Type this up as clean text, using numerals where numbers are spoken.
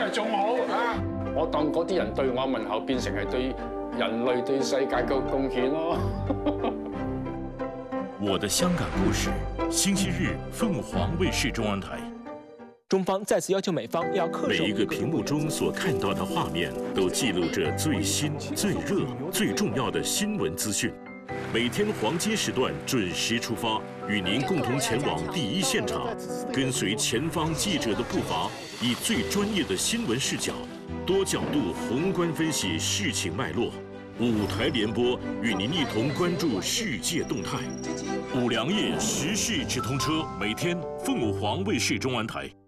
仲好啊！我當嗰啲人對我問候，變成係對人類、對世界嘅貢獻咯。 我的香港故事，星期日凤凰卫視中央台。 中方再次要求美方要恪守。 每一个屏幕中所看到的画面，都记录着最新、最热、最重要的新闻资讯。每天黄金时段准时出发，与您共同前往第一现场，跟随前方记者的步伐，以最专业的新闻视角，多角度宏观分析事情脉络。5台联播，与您一同关注世界动态。5粮液时事直通车，每天凤凰卫视中央台。